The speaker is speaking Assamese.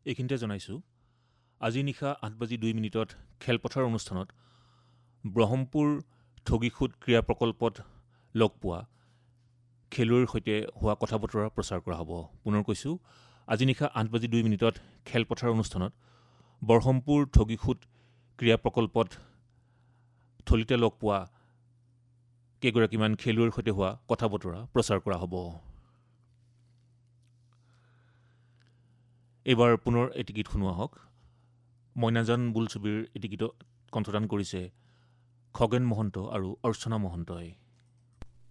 এইখিনিতে জনাইছোঁ আজি নিশা 8:02 খেলপথাৰ অনুষ্ঠানত ব্ৰহ্মপুৰ ঠগীখুদ ক্ৰীড়া প্ৰকল্পত লগ পোৱা খেলুৱৈৰ সৈতে হোৱা কথা বতৰা প্ৰচাৰ কৰা হ'ব। পুনৰ কৈছোঁ আজি নিশা 8:02 খেলপথাৰ অনুষ্ঠানত ব্ৰহ্মপুৰ ঠগীখুদ ক্ৰীড়া প্ৰকল্পত থলীতে লগ পোৱা কেইগৰাকীমান খেলুৱৈৰ সৈতে হোৱা কথা বতৰা প্ৰচাৰ কৰা হ'ব। এইবাৰ পুনৰ এটি গীত শুনোৱা হওক। মইনাজান বোলছবিৰ এটি গীতত কণ্ঠদান কৰিছে খগেন মহন্ত আৰু অৰ্চনা মহন্তই।